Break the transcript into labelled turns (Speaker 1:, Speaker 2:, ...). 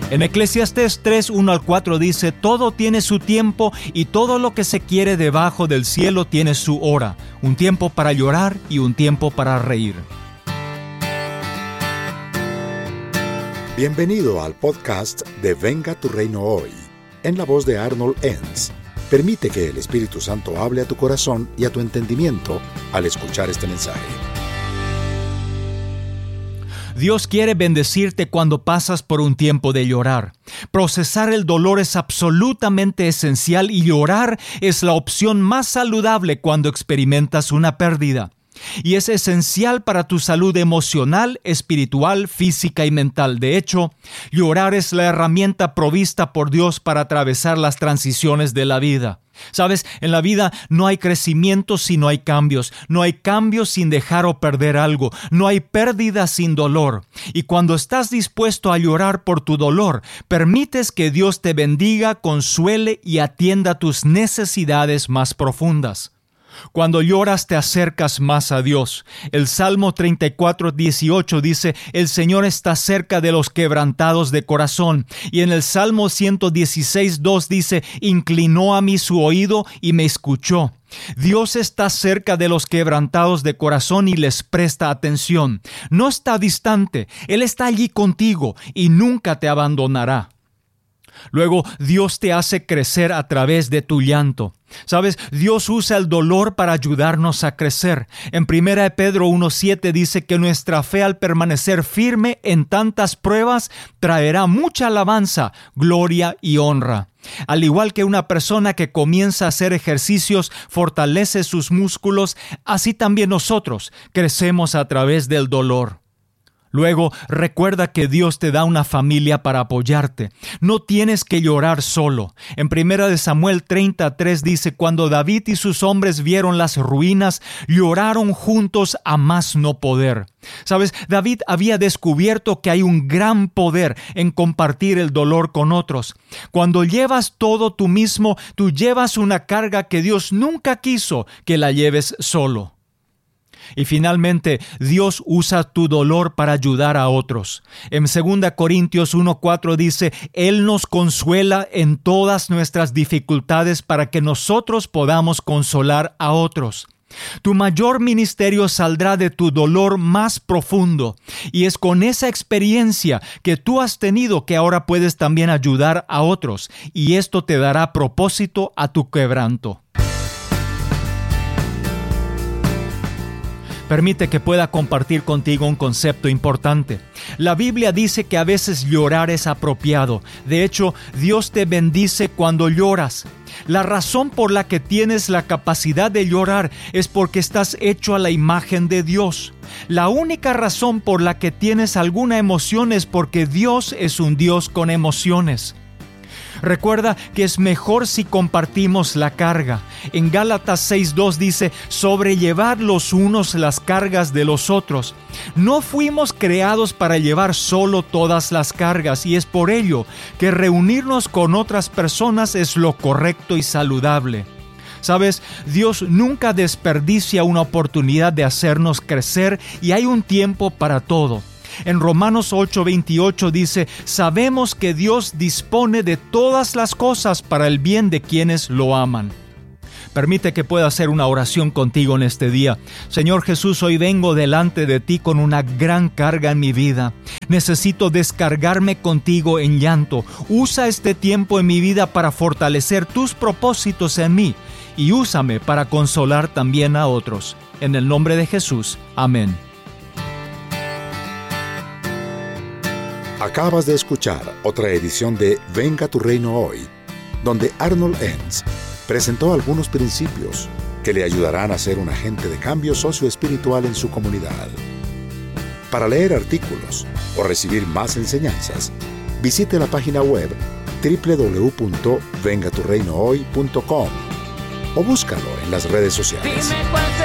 Speaker 1: En Eclesiastés 3, 1-4 dice: todo tiene su tiempo y todo lo que se quiere debajo del cielo tiene su hora, un tiempo para llorar y un tiempo para reír.
Speaker 2: Bienvenido al podcast de Venga tu Reino Hoy, en la voz de Arnold Enns. Permite que el Espíritu Santo hable a tu corazón y a tu entendimiento al escuchar este mensaje.
Speaker 1: Dios quiere bendecirte cuando pasas por un tiempo de llorar. Procesar el dolor es absolutamente esencial y llorar es la opción más saludable cuando experimentas una pérdida. Y es esencial para tu salud emocional, espiritual, física y mental. De hecho, llorar es la herramienta provista por Dios para atravesar las transiciones de la vida. ¿Sabes? En la vida no hay crecimiento si no hay cambios. No hay cambios sin dejar o perder algo. No hay pérdida sin dolor. Y cuando estás dispuesto a llorar por tu dolor, permites que Dios te bendiga, consuele y atienda tus necesidades más profundas. Cuando lloras te acercas más a Dios. El Salmo 34:18 dice: el Señor está cerca de los quebrantados de corazón. Y en el Salmo 116:2 dice: inclinó a mí su oído y me escuchó. Dios está cerca de los quebrantados de corazón y les presta atención. No está distante, Él está allí contigo y nunca te abandonará. Luego, Dios te hace crecer a través de tu llanto. ¿Sabes? Dios usa el dolor para ayudarnos a crecer. En 1 Pedro 1:7 dice que nuestra fe al permanecer firme en tantas pruebas traerá mucha alabanza, gloria y honra. Al igual que una persona que comienza a hacer ejercicios fortalece sus músculos, así también nosotros crecemos a través del dolor. Luego, recuerda que Dios te da una familia para apoyarte. No tienes que llorar solo. En 1 Samuel 30:3 dice: cuando David y sus hombres vieron las ruinas, lloraron juntos a más no poder. ¿Sabes? David había descubierto que hay un gran poder en compartir el dolor con otros. Cuando llevas todo tú mismo, tú llevas una carga que Dios nunca quiso que la lleves solo. Y finalmente, Dios usa tu dolor para ayudar a otros. En 2 Corintios 1:4 dice: Él nos consuela en todas nuestras dificultades para que nosotros podamos consolar a otros. Tu mayor ministerio saldrá de tu dolor más profundo, y es con esa experiencia que tú has tenido que ahora puedes también ayudar a otros, y esto te dará propósito a tu quebranto. Permite que pueda compartir contigo un concepto importante. La Biblia dice que a veces llorar es apropiado. De hecho, Dios te bendice cuando lloras. La razón por la que tienes la capacidad de llorar es porque estás hecho a la imagen de Dios. La única razón por la que tienes alguna emoción es porque Dios es un Dios con emociones. Recuerda que es mejor si compartimos la carga. En Gálatas 6:2 dice: sobrellevar los unos las cargas de los otros. No fuimos creados para llevar solo todas las cargas, y es por ello que reunirnos con otras personas es lo correcto y saludable. ¿Sabes? Dios nunca desperdicia una oportunidad de hacernos crecer, y hay un tiempo para todo. En Romanos 8:28 dice: sabemos que Dios dispone de todas las cosas para el bien de quienes lo aman. Permite que pueda hacer una oración contigo en este día. Señor Jesús, hoy vengo delante de ti con una gran carga en mi vida. Necesito descargarme contigo en llanto. Usa este tiempo en mi vida para fortalecer tus propósitos en mí, y úsame para consolar también a otros. En el nombre de Jesús. Amén.
Speaker 2: Acabas de escuchar otra edición de Venga tu Reino Hoy, donde Arnold Enns presentó algunos principios que le ayudarán a ser un agente de cambio socioespiritual en su comunidad. Para leer artículos o recibir más enseñanzas, visite la página web www.vengaturreinohoy.com o búscalo en las redes sociales.